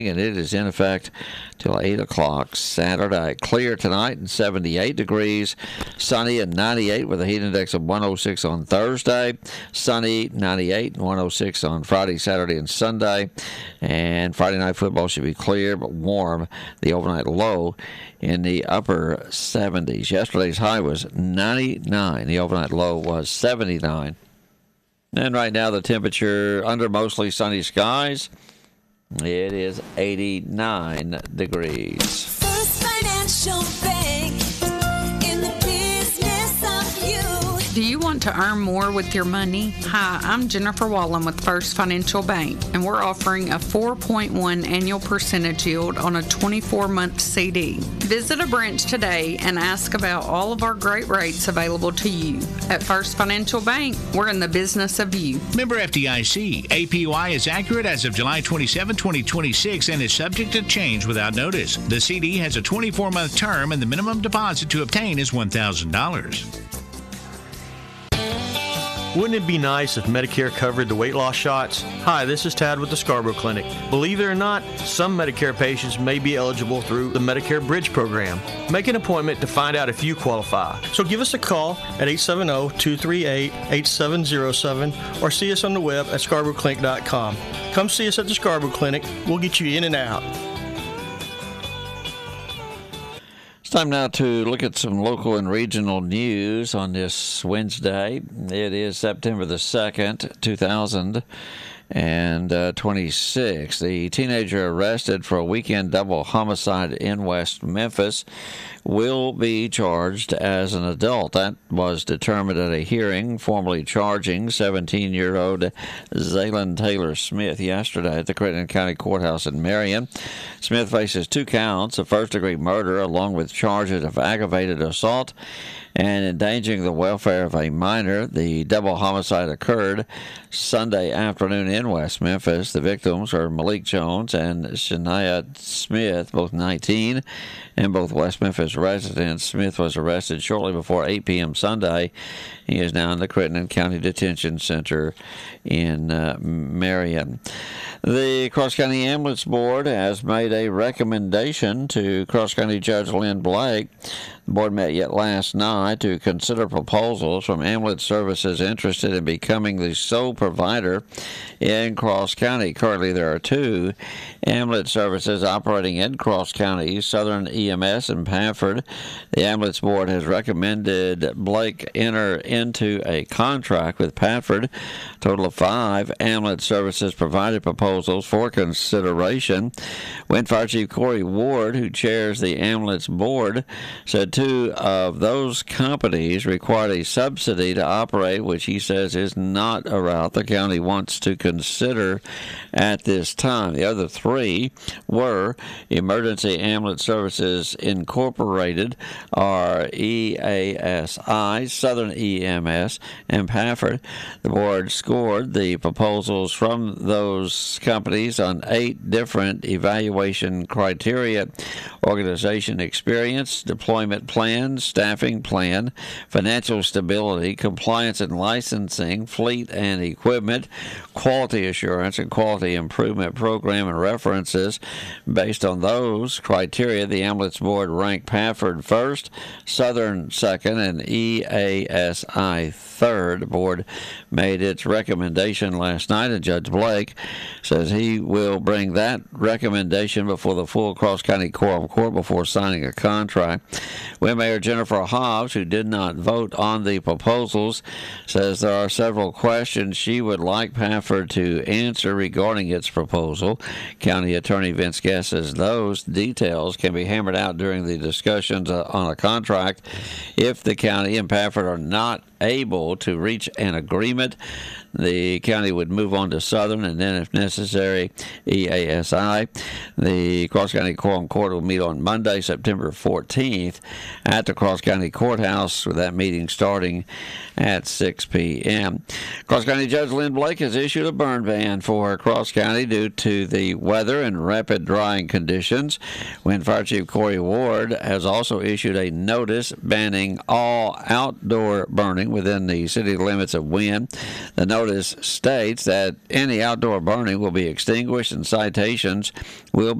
and it is in effect till 8 o'clock Saturday. Clear tonight and 78 degrees. Sunny and 98 with a heat index of 106 on Thursday. Sunny, 98 and 106 on Friday, Saturday, and Sunday. And Friday night football should be clear but warm. The overnight low in the upper 70s. Yesterday's high was 99. The overnight low was 79. And right now the temperature under mostly sunny skies. It is 89 degrees. First Financial Bank, in the business of you. Do you want to earn more with your money? Hi, I'm Jennifer Wallen with First Financial Bank, and we're offering a 4.1 annual percentage yield on a 24-month CD. Visit a branch today and ask about all of our great rates available to you. At First Financial Bank, we're in the business of you. Member FDIC. APY is accurate as of July 27, 2026 and is subject to change without notice. The CD has a 24-month term and the minimum deposit to obtain is $1,000. Wouldn't it be nice if Medicare covered the weight loss shots? Hi, this is Tad with the Scarborough Clinic. Believe it or not, some Medicare patients may be eligible through the Medicare Bridge program. Make an appointment to find out if you qualify. So give us a call at 870-238-8707 or see us on the web at scarboroughclinic.com. Come see us at the Scarborough Clinic. We'll get you in and out. Time now to look at some local and regional news on this Wednesday. It is September the 2nd, 2026. The teenager arrested for a weekend double homicide in West Memphis will be charged as an adult. That was determined at a hearing formally charging 17-year-old Zaylen Taylor Smith yesterday at the Crittenden County Courthouse in Marion. Smith faces 2 counts of first-degree murder along with charges of aggravated assault and endangering the welfare of a minor. The double homicide occurred Sunday afternoon in West Memphis. The victims are Malik Jones and Shania Smith, both 19, and both West Memphis residents. Smith was arrested shortly before 8 p.m. Sunday. He is now in the Crittenden County Detention Center in Marion. The Cross County Ambulance Board has made a recommendation to Cross County Judge Lynn Blake. The board met yet last night to consider proposals from ambulance services interested in becoming the sole provider in Cross County. Currently, there are 2 ambulance services operating in Cross County, Southern EMS and Pafford. The ambulance board has recommended Blake enter into a contract with Pafford. A total of 5 ambulance services provided proposals for consideration. Wind Fire Chief Corey Ward, who chairs the ambulance board, said 2 of those companies required a subsidy to operate, which he says is not a route the county wants to consider at this time. The other 3 were Emergency Ambulance Services Incorporated, or EASI, Southern EMS, and Pafford. The board scored the proposals from those companies on 8 different evaluation criteria: organization experience, deployment plan, staffing plan, financial stability, compliance and licensing, fleet and equipment, quality assurance, and quality improvement program and references. Based on those criteria, the ambulance board ranked Pafford first, Southern second, and EASI third. The board made its recommendation last night, and Judge Blake says he will bring that recommendation before the full Cross County Quorum Court before signing a contract. Wynn Mayor Jennifer Hobbs, who did not vote on the proposals, says there are several questions she would like Pafford to answer regarding its proposal. County Attorney Vince Guest says those details can be hammered out during the discussions on a contract. If the county and Pafford are not able to reach an agreement, the county would move on to Southern, and then, if necessary, EASI. The Cross County Quorum Court will meet on Monday, September 14th, at the Cross County Courthouse, with that meeting starting at 6 p.m. Cross County Judge Lynn Blake has issued a burn ban for Cross County due to the weather and rapid drying conditions. Wind Fire Chief Corey Ward has also issued a notice banning all outdoor burning within the the city limits of Wynne. The notice states that any outdoor burning will be extinguished and citations will